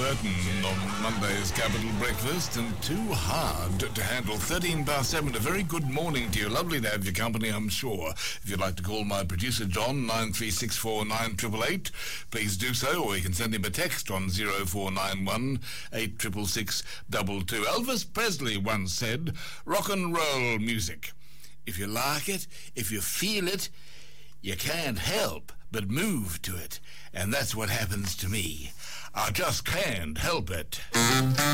Burton on Monday's Capital Breakfast, and too hard to handle. 13 past 7. A very good morning to you. Lovely to have your company, I'm sure. If you'd like to call my producer John, 9364 9888, please do so, or you can send him a text on 0491 866 22. Elvis Presley once said, rock and roll music. If you like it, if you feel it, you can't help but move to it. And that's what happens to me. I just can't help it.